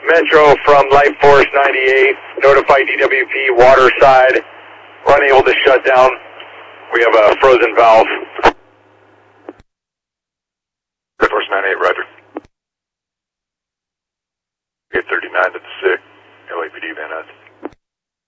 Metro from Light Force 98, notify DWP water side. We're unable to shut down. We have a frozen valve. Light Force 98, roger. 839 to the 6, LAPD Van Nuys.